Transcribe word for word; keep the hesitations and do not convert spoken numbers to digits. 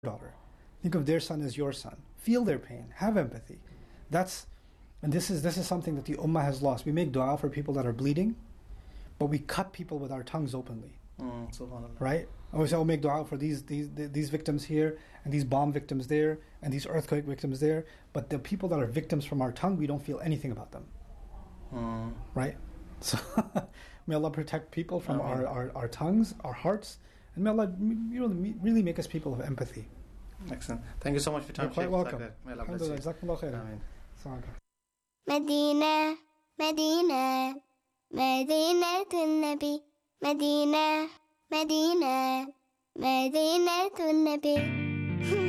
daughter. Think of their son as your son. Feel their pain. Have empathy. That's, and this is this is something that the ummah has lost. We make dua for people that are bleeding, but we cut people with our tongues openly. Mm, subhanallah. Right? And we say, oh, make dua for these, these these victims here, and these bomb victims there, and these earthquake victims there. But the people that are victims from our tongue, we don't feel anything about them. Mm. Right? So may Allah protect people from Ameen. our, our, our tongues, our hearts, and may Allah you know, really make us people of empathy. Excellent. Thank you so much for your time. You're quite Sheikh. welcome. Like May Allah bless you. Alhamdulillah, Jazakumullah khairan. Ameen. Assalamu alaikum. مدينة مدينة مدينة النبي مدينة مدينة مدينة النبي